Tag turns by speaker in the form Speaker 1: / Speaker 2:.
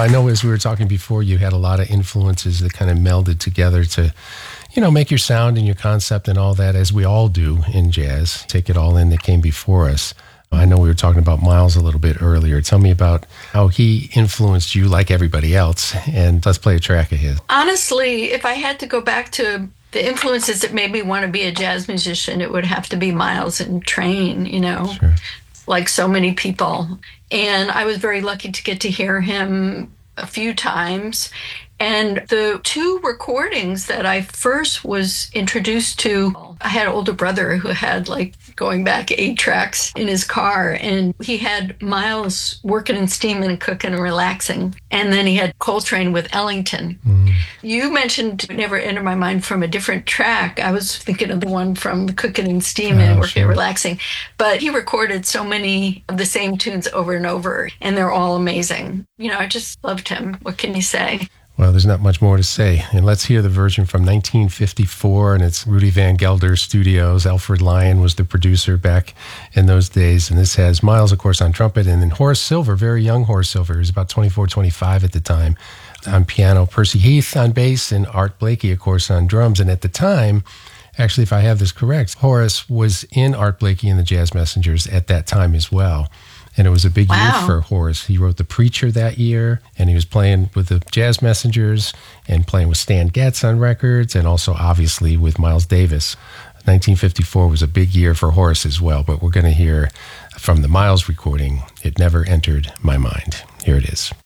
Speaker 1: I know as we were talking before, you had a lot of influences that kind of melded together to, make your sound and your concept and all that, as we all do in jazz. Take it all in that came before us. I know we were talking about Miles a little bit earlier. Tell me about how he influenced you like everybody else, and let's play a track of his.
Speaker 2: Honestly, if I had to go back to the influences that made me want to be a jazz musician, it would have to be Miles and Train,
Speaker 1: Sure.
Speaker 2: like so many people. And I was very lucky to get to hear him a few times. And the two recordings that I first was introduced to, I had an older brother who had going back 8 tracks in his car, and he had Miles working and steaming and cooking and relaxing. And then he had Coltrane with Ellington. You mentioned Never Entered My Mind from a different track. I was thinking of the one from Cooking and Steaming and Working and Relaxing. But he recorded so many of the same tunes over and over, and they're all amazing. I just loved him. What can you say?
Speaker 1: Well, there's not much more to say. And let's hear the version from 1954, and it's Rudy Van Gelder Studios. Alfred Lyon was the producer back in those days. And this has Miles, of course, on trumpet, and then Horace Silver, very young Horace Silver. He was about 24, 25 at the time, on piano. Percy Heath on bass, and Art Blakey, of course, on drums. And at the time, actually, if I have this correct, Horace was in Art Blakey and the Jazz Messengers at that time as well. And it was a big year for Horace. He wrote The Preacher that year, and he was playing with the Jazz Messengers and playing with Stan Getz on records, and also obviously with Miles Davis. 1954 was a big year for Horace as well, but we're going to hear from the Miles recording, It Never Entered My Mind. Here it is.